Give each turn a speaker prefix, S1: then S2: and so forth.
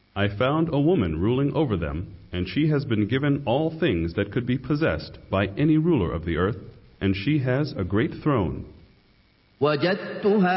S1: I found a woman ruling over them, and she has been given all things that could be possessed by any ruler of the earth, and she has a great throne.
S2: وجدتها